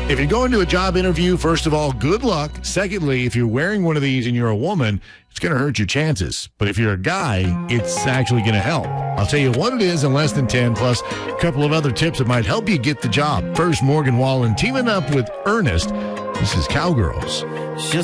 If you're going to a job interview, first of all, good luck. Secondly, if you're wearing one of these and you're a woman, it's going to hurt your chances. But if you're a guy, it's actually going to help. I'll tell you what it is in less than 10, plus a couple of other tips that might help you get the job. First, Morgan Wallen teaming up with Ernest. This is Cowgirls.